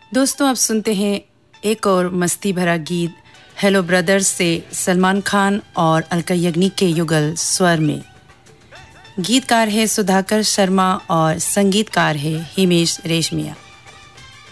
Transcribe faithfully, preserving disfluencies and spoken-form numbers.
दोस्तों अब सुनते हैं एक और मस्ती भरा गीत हेलो ब्रदर्स से सलमान खान और अलका याग्निक के युगल स्वर में। गीतकार है सुधाकर शर्मा और संगीतकार है हिमेश रेशमिया।